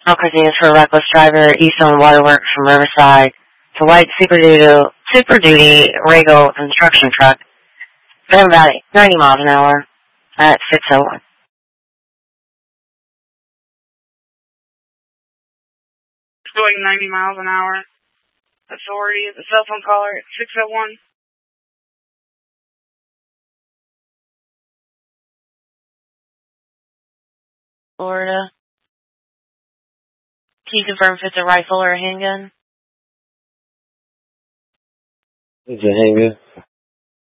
Cardenas for a reckless driver, Eastern Waterworks from Riverside. It's a white Super Duty Rego construction truck. Going about 90 miles an hour at 601. Going 90 miles an hour. Authority is a cell phone caller at 601. Florida. Can you confirm if it's a rifle or a handgun? It's a handgun.